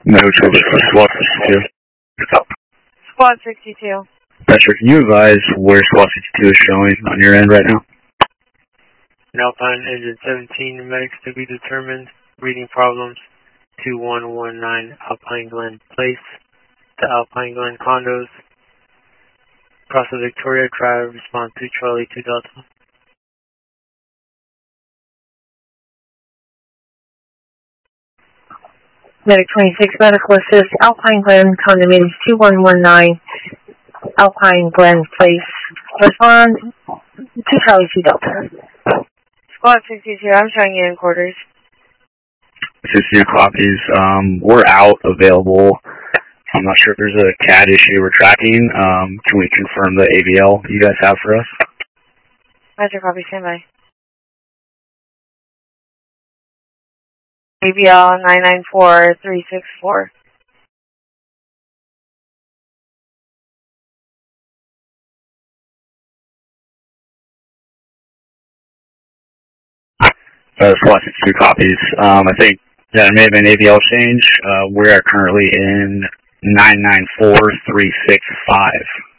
No trouble. Squad 62. Squad 62. Patrick, can you advise where Squad 62 is showing on your end right now? Alpine engine 17, medics to be determined. Reading problems. 2119 Alpine Glen Place. The Alpine Glen condos. Cross of Victoria Drive, response to Charlie 2 Delta. Medic 26, medical assist, Alpine Glen, condominiums 2119, Alpine Glen Place. Respond to Charlie 2 Delta. Squad 62, I'm showing you in quarters. 62 copies. We're out, available. I'm not sure if there's a CAD issue we're tracking. Can we confirm the AVL you guys have for us? Roger, copy, stand by. AVL 994364. Squad 62 copies. I think there may have been AVL change. We are currently in 994365.